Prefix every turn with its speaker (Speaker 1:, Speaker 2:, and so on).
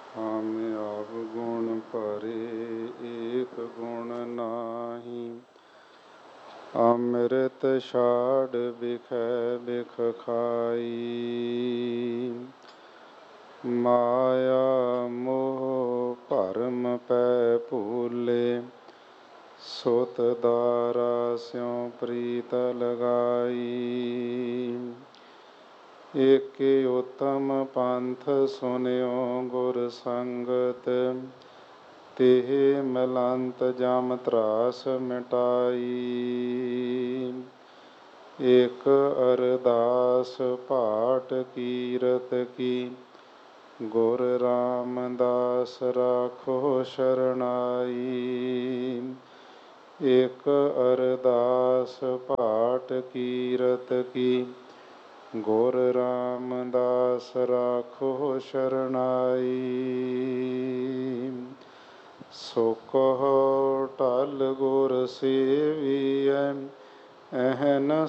Speaker 1: ਹਮ ਆਪ ਗੁਣ ਭਰੇ ਏਕ ਗੁਣ ਨਾਹੀ। ਅੰਮ੍ਰਿਤ ਛਾੜ ਬਿਖੈ ਬਿਖ ਖਾਈ। ਮਾਇਆ ਮੋਹ ਭਰਮ ਪੈ ਭੂਲੇ। ਸੁਤ ਦਾਰਾ ਸਿਉ ਪ੍ਰੀਤ ਲਗਾਈ। ਏਕੇ ਉਤਮ ਪੰਥ ਸੁਨਿਓ ਗੁਰ ਸੰਗਤ। ਤਿਹ ਮਿਲੰਤ ਜਮ ਤਰਾਸ ਮਿਟਾਈ। ਇਕ ਅਰਦਾਸ ਪਾਟ ਕੀਰਤ ਕੀ। ਗੁਰ ਰਾਮਦਾਸ ਰਾਖੋ ਸ਼ਰਨਾਈ। ਇਕ ਅਰਦਾਸ ਪਾਟ ਕੀਰਤ ਕੀ। ਗੁਰ ਰਾਮਦਾਸ ਰਾਖੋ ਸ਼ਰਨਾਈ। ਸੋ ਕਹੋ ਟਲ ਗੁਰ ਸੇਵੀਐ। ਅਹਨ